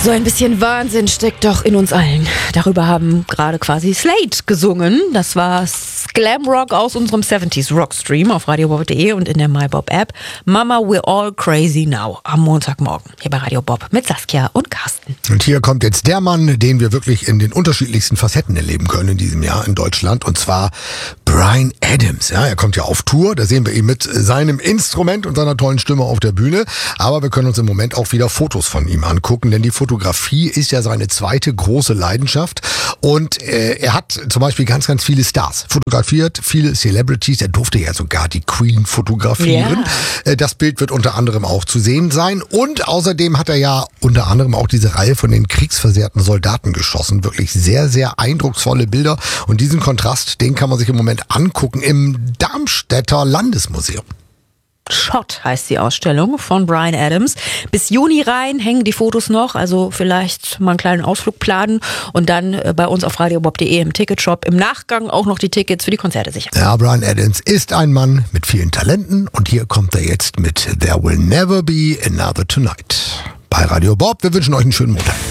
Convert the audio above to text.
So ein bisschen Wahnsinn steckt doch in uns allen. Darüber haben gerade quasi Slade gesungen. Das war Glamrock aus unserem 70s Rockstream auf radiobob.de und in der MyBob-App. Mama, we're all crazy now. Am Montagmorgen hier bei Radio Bob mit Saskia und Carsten. Und hier kommt jetzt der Mann, den wir wirklich in den unterschiedlichsten Facetten erleben können in diesem Jahr in Deutschland. Und zwar Bryan Adams. Ja, er kommt ja auf Tour. Da sehen wir ihn mit seinem Instrument und seiner tollen Stimme auf der Bühne. Aber wir können uns im Moment auch wieder Fotos von ihm angucken, denn die Fotografie ist ja seine zweite große Leidenschaft. Und er hat zum Beispiel ganz, ganz viele Stars fotografiert, viele Celebrities. Er durfte ja sogar die Queen fotografieren. Ja. Das Bild wird unter anderem auch zu sehen sein. Und außerdem hat er ja unter anderem auch diese Reihe von den kriegsversehrten Soldaten geschossen. Wirklich sehr, sehr eindrucksvolle Bilder. Und diesen Kontrast, den kann man sich im Moment angucken im Darmstädter Landesmuseum. Shot heißt die Ausstellung von Bryan Adams. Bis Juni rein hängen die Fotos noch, also vielleicht mal einen kleinen Ausflug planen und dann bei uns auf radiobob.de im Ticketshop im Nachgang auch noch die Tickets für die Konzerte sichern. Ja, Bryan Adams ist ein Mann mit vielen Talenten und hier kommt er jetzt mit There Will Never Be Another Tonight bei Radio Bob. Wir wünschen euch einen schönen Montag.